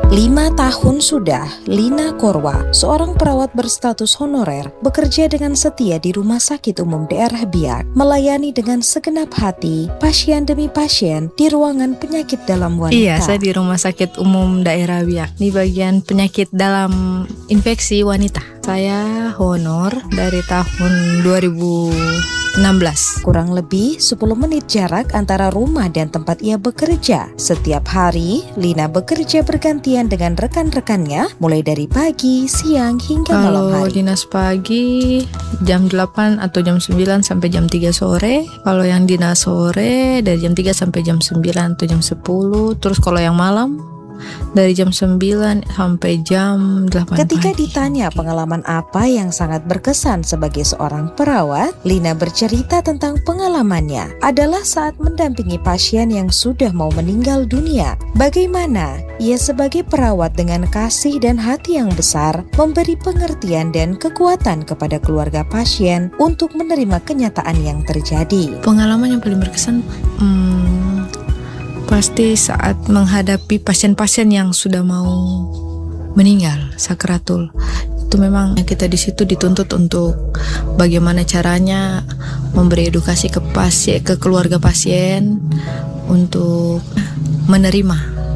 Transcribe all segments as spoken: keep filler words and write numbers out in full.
Lima tahun sudah, Lina Korwa, seorang perawat berstatus honorer, bekerja dengan setia di Rumah Sakit Umum Daerah Biak, melayani dengan segenap hati pasien demi pasien di ruangan penyakit dalam wanita. Iya, saya di Rumah Sakit Umum Daerah Biak, di bagian penyakit dalam infeksi wanita. Saya honor dari tahun dua ribu enam belas. Kurang lebih sepuluh menit jarak antara rumah dan tempat ia bekerja. Setiap hari, Lina bekerja bergantian dengan rekan-rekannya, mulai dari pagi, siang, hingga malam Kalau hari. dinas pagi jam delapan atau jam sembilan sampai jam tiga sore. Kalau yang dinas sore dari jam tiga sampai jam sembilan atau jam sepuluh. Terus kalau yang malam dari jam sembilan sampai jam delapan Ketika pagi. ditanya pengalaman apa yang sangat berkesan sebagai seorang perawat, Lina bercerita tentang pengalamannya adalah saat mendampingi pasien yang sudah mau meninggal dunia. Bagaimana ia sebagai perawat dengan kasih dan hati yang besar memberi pengertian dan kekuatan kepada keluarga pasien untuk menerima kenyataan yang terjadi. Pengalaman yang paling berkesan hmm, pasti saat menghadapi pasien-pasien yang sudah mau meninggal, sakratul. Itu memang kita di situ dituntut untuk bagaimana caranya memberi edukasi ke pasien, ke keluarga pasien untuk menerima.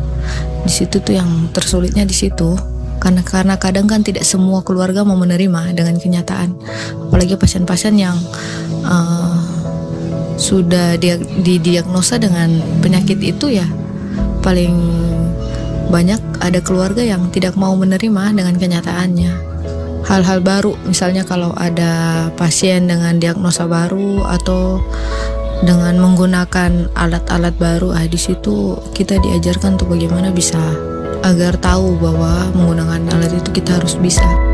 Di situ tuh yang tersulitnya di situ. Karena karena kadang kan tidak semua keluarga mau menerima dengan kenyataan. Apalagi pasien-pasien yang uh, sudah dia didiagnosa dengan penyakit itu, ya paling banyak ada keluarga yang tidak mau menerima dengan kenyataannya. Hal-hal baru, misalnya kalau ada pasien dengan diagnosa baru atau dengan menggunakan alat-alat baru, ah di situ kita diajarkan untuk bagaimana bisa agar tahu bahwa menggunakan alat itu kita harus bisa.